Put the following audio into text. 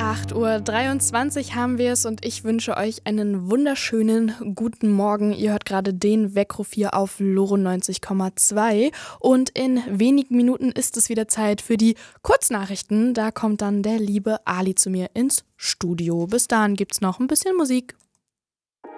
8:23 Uhr haben wir es und ich wünsche euch einen wunderschönen guten Morgen. Ihr hört gerade den Weckruf hier auf Loro 90,2 und in wenigen Minuten ist es wieder Zeit für die Kurznachrichten. Da kommt dann der liebe Ali zu mir ins Studio. Bis dahin gibt's noch ein bisschen Musik.